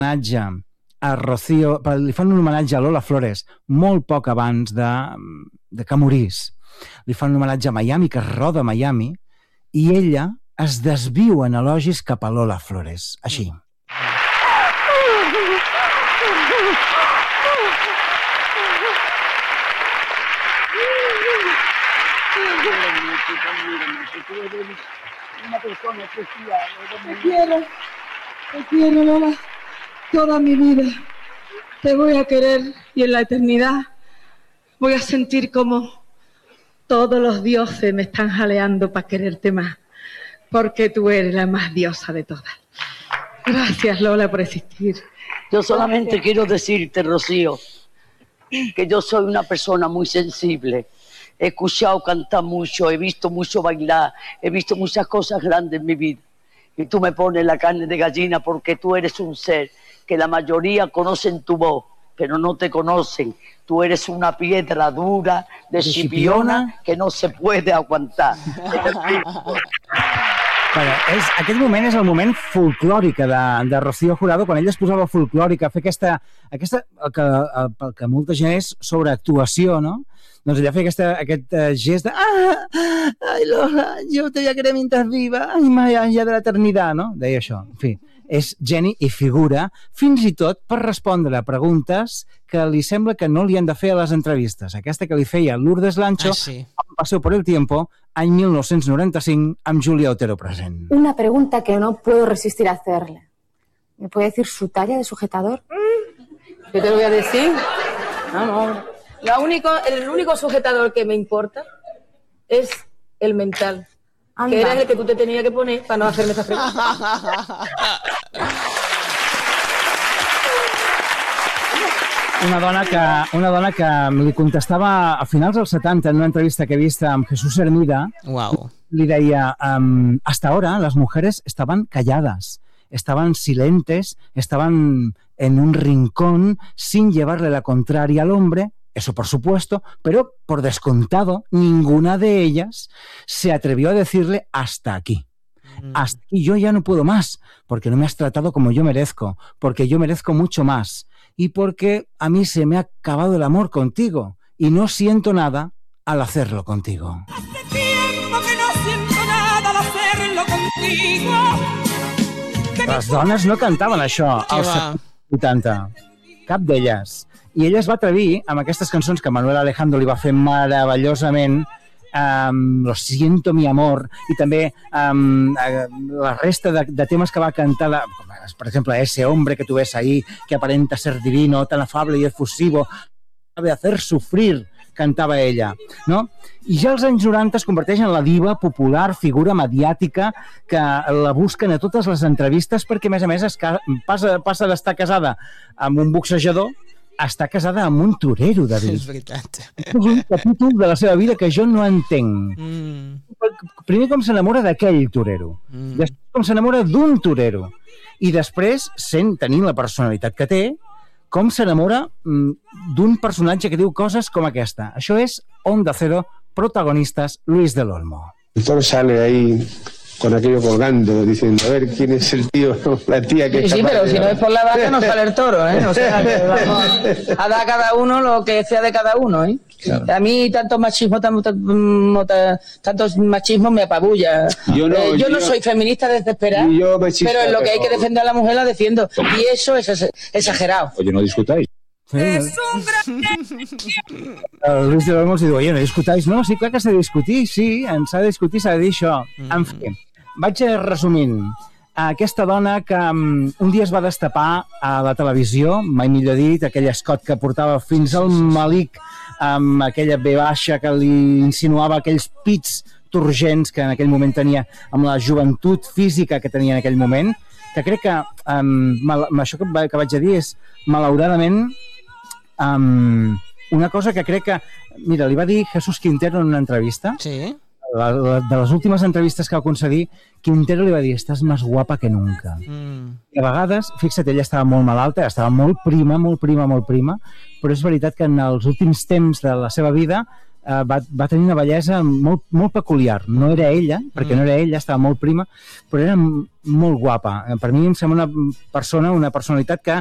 homenatge a Rocío, li fan un homenatge a Lola Flores molt poc abans de que morís. Li fan un homenatge a Miami, que es roda a Miami, i ella es desviu en elogis cap a Lola Flores. Així. Te quiero, Lola, toda mi vida. Te voy a querer y en la eternidad voy a sentir como todos los dioses me están jaleando para quererte más, porque tú eres la más diosa de todas. Gracias, Lola, por existir. Yo solamente quiero decirte, Rocío, que yo soy una persona muy sensible. He escuchado cantar mucho, he visto mucho bailar, he visto muchas cosas grandes en mi vida. Y tú me pones la carne de gallina porque tú eres un ser que la mayoría conocen tu voz, pero no te conocen. Tú eres una piedra dura de Chipiona que no se puede aguantar. Aquest moment és el moment folclòric de Rocío Jurado, quan ella es posava folclòrica a fer el que molta gent és sobreactuació, no? Doncs ella feia aquest gest de ai, Lola, yo te voy a querer mientras viva, ai, más allá de l'eternitat, no? Deia això. En fi, és geni i figura, fins i tot per respondre a preguntes que li sembla que no li han de fer a les entrevistes. Aquesta que li feia Lourdes Lancho, Paseo por el tiempo, any 1995, amb Julia Otero present. Una pregunta que no puedo resistir a hacerle. ¿Me puede decir su talla de sujetador? ¿Qué te lo voy a decir? No. El único sujetador que me importa es el mental. Anda. Que era el que tú te tenías que poner para no hacerme esa pregunta. Una dona que li contestava a finals dels 70 en una entrevista que he vist amb Jesús Hermida. Wow. Li deia, hasta ahora las mujeres estaban calladas, estaban silentes, estaban en un rincón sin llevarle la contraria al hombre. Eso por supuesto, pero por descontado, ninguna de ellas se atrevió a decirle hasta aquí. Hasta aquí, yo ya no puedo más, porque no me has tratado como yo merezco, porque yo merezco mucho más y porque a mí se me ha acabado el amor contigo y no siento nada al hacerlo contigo. Hace tiempo que no siento nada al hacerlo contigo. Les dones no cantaven això als 80, cap d'elles. I ella es va atrevir amb aquestes cançons que Manuel Alejandro li va fer meravellosament, Lo siento mi amor, i també la resta de temes que va cantar, per exemple, Ese hombre que tú ves ahí, que aparenta ser divino, tan afable y efusivo, sabe hacer sufrir, cantava ella, no? I ja als anys 90 es converteix en la diva popular, figura mediàtica, que la busquen a totes les entrevistes perquè, a més, passa d'estar casada amb un boxejador a estar casada amb un torero, David. És veritat. És un capítol de la seva vida que jo no entenc. Primer com s'enamora d'aquell torero, després com s'enamora d'un torero, i després, tenint la personalitat que té, com s'enamora d'un personatge que diu coses com aquesta. Això és Onda Cero, protagonistas Luis del Olmo. El toro sale ahí con aquello colgando, diciendo, a ver, ¿quién es el tío, la tía que... Sí, pero si no es por la vaca no sale el toro, ¿eh? O sea, que vamos a dar a cada uno lo que sea de cada uno, ¿eh? Claro. A mí tanto machismo me apabulla. Yo no soy feminista desesperada, pero en lo que hay que defender a la mujer la defiendo. Y eso es exagerado. Oye, no discutáis. Sí, Luis de Olmos diu, oye, no discutáis? No, sí, clar que s'ha de discutir, sí, s'ha de discutir, s'ha de dir això. En fi, vaig resumint. Aquesta dona que un dia es va destapar a la televisió, mai millor dit, aquell escot que portava fins al malic, amb aquella B baixa que li insinuava aquells pits turgents que en aquell moment tenia, amb la joventut física que tenia en aquell moment, que crec que això que vaig a dir és, malauradament, una cosa que crec que... Mira, li va dir Jesús Quintero en una entrevista. Sí. De les últimes entrevistes que va concedir, Quintero li va dir, estàs més guapa que nunca. I a vegades, fixa't, ella estava molt malalta, estava molt prima, però és veritat que en els últims temps de la seva vida va tenir una bellesa molt, molt peculiar. No era ella, perquè no era ella, estava molt prima, però era molt guapa. Per mi em sembla una personalitat que